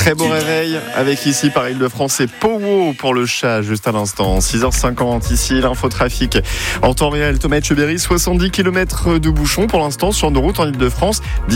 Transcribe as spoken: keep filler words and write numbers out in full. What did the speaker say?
Très beau réveil avec ici par Île-de-France et Powo pour le chat juste à l'instant. six heures cinquante ici, l'infotrafic. En temps réel, Thomas Etcheberry, soixante-dix kilomètres de bouchons pour l'instant sur nos routes en Île-de-France.